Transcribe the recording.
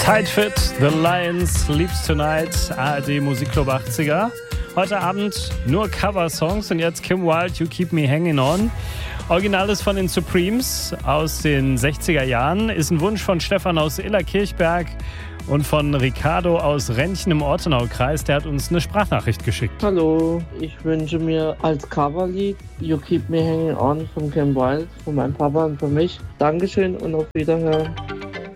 Tight Fit, The Lions, Sleeps Tonight, ARD Musikclub 80er. Heute Abend nur Cover-Songs und jetzt Kim Wilde, You Keep Me Hanging On. Original ist von den Supremes aus den 60er Jahren, ist ein Wunsch von Stefan aus Illerkirchberg und von Ricardo aus Rentchen im Ortenaukreis. Der hat uns eine Sprachnachricht geschickt. Hallo, ich wünsche mir als Coverlied You Keep Me Hanging On von Kim Wilde, von meinem Papa und für mich. Dankeschön und auf Wiederhören.